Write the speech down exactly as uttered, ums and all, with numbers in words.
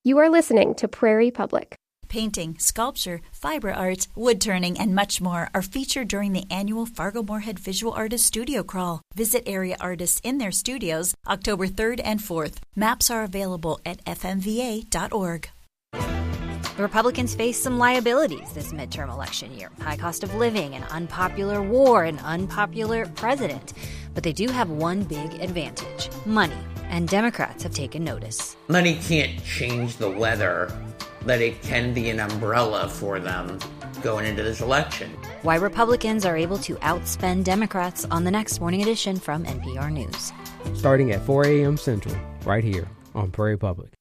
You are listening to Prairie Public. Painting, sculpture, fiber arts, wood turning, and much more are featured during the annual Fargo-Moorhead Visual Artists Studio Crawl. Visit area artists in their studios October third and fourth. Maps are available at f m v a dot org. Republicans face some liabilities this midterm election year. High cost of living, an unpopular war, an unpopular president. But they do have one big advantage: money. And Democrats have taken notice. Money can't change the weather, but it can be an umbrella for them going into this election. Why Republicans are able to outspend Democrats on the next Morning Edition from N P R News. Starting at four a.m. Central, right here on Prairie Public.